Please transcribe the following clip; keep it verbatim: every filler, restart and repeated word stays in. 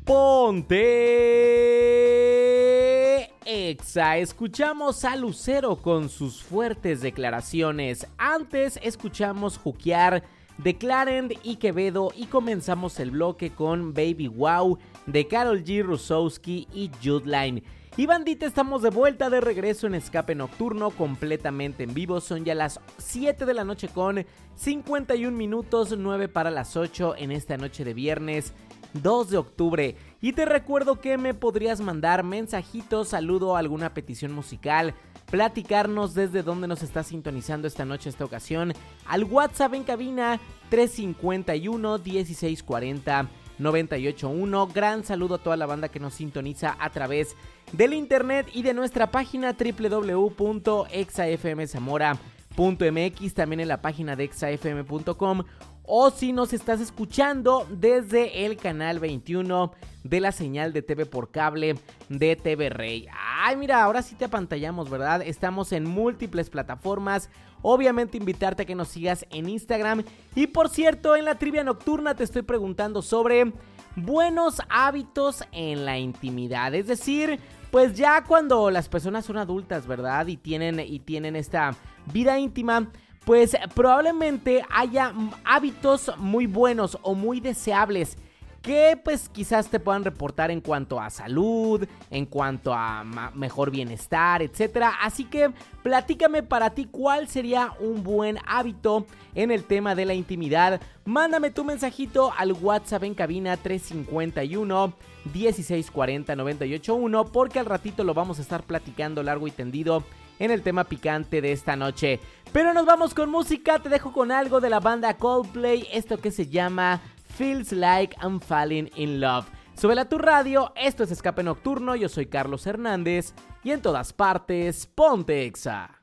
Ponte Exa. Escuchamos a Lucero con sus fuertes declaraciones. Antes escuchamos Juquear de Clarent y Quevedo y comenzamos el bloque con Baby Wow de Karol G, Rusowski y Judline. Y bandita, estamos de vuelta, de regreso en Escape Nocturno, completamente en vivo. Son ya las siete de la noche con cincuenta y un minutos, nueve para las ocho en esta noche de viernes dos de octubre. Y te recuerdo que me podrías mandar mensajitos, saludo, alguna petición musical, platicarnos desde dónde nos estás sintonizando esta noche, esta ocasión, al WhatsApp en cabina tres cincuenta y uno, dieciséis cuarenta, noventa y ocho uno. Gran saludo a toda la banda que nos sintoniza a través del internet y de nuestra página doble u doble u doble u punto exa f m zamora punto m x, también en la página de exa f m punto com, o si nos estás escuchando desde el canal veintiuno de la señal de T V por cable de T V Rey. Ay, mira, ahora sí te apantallamos, ¿verdad? Estamos en múltiples plataformas. Obviamente invitarte a que nos sigas en Instagram. Y por cierto, en la trivia nocturna te estoy preguntando sobre buenos hábitos en la intimidad. Es decir, pues ya cuando las personas son adultas, ¿verdad? Y tienen, y tienen esta vida íntima, pues probablemente haya hábitos muy buenos o muy deseables que pues quizás te puedan reportar en cuanto a salud, en cuanto a ma- mejor bienestar, etcétera. Así que platícame para ti cuál sería un buen hábito en el tema de la intimidad. Mándame tu mensajito al WhatsApp en cabina tres cincuenta y uno, dieciséis cuarenta, noventa y ocho uno, porque al ratito lo vamos a estar platicando largo y tendido en el tema picante de esta noche. Pero nos vamos con música, te dejo con algo de la banda Coldplay, esto que se llama Feels Like I'm Falling in Love. Súbela a tu radio, esto es Escape Nocturno, yo soy Carlos Hernández y en todas partes, ponte Exa.